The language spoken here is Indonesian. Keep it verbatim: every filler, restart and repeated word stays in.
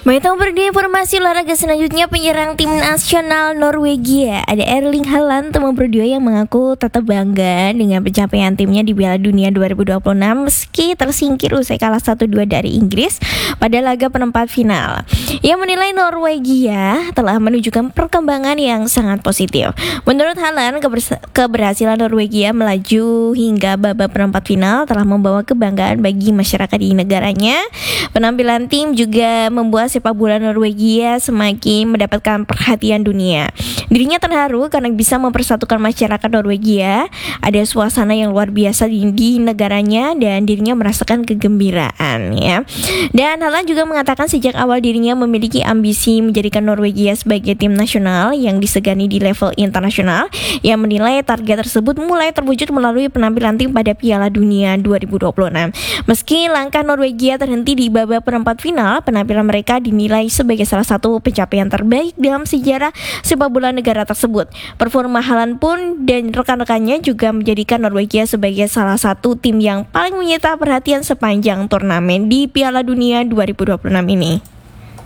Baik, di informasi olahraga selanjutnya, penyerang tim nasional Norwegia ada Erling Haaland nomor dua yang mengaku tetap bangga dengan pencapaian timnya di Piala Dunia dua ribu dua puluh enam meski tersingkir usai kalah satu dua dari Inggris pada laga penempat final. Ia menilai Norwegia telah menunjukkan perkembangan yang sangat positif. Menurut Haaland, keberhasilan Norwegia melaju hingga babak perempat final telah membawa kebanggaan bagi masyarakat di negaranya. Penampilan tim juga membuat sepak bola Norwegia semakin mendapatkan perhatian dunia. Dirinya terharu karena bisa mempersatukan masyarakat Norwegia. Ada suasana yang luar biasa di, di negaranya dan dirinya merasakan kegembiraan, ya. Dan Haaland juga mengatakan sejak awal dirinya memiliki ambisi menjadikan Norwegia sebagai tim nasional yang disegani di level internasional. Yang menilai target tersebut mulai terwujud melalui penampilan tim pada Piala Dunia dua ribu dua puluh enam. Meski langkah Norwegia terhenti di babak perempat final, penampilan mereka dinilai sebagai salah satu pencapaian terbaik dalam sejarah sepak bola negara tersebut. Performa Haaland pun dan rekan-rekannya juga menjadikan Norwegia sebagai salah satu tim yang paling menyita perhatian sepanjang turnamen di Piala Dunia dua ribu dua puluh enam ini.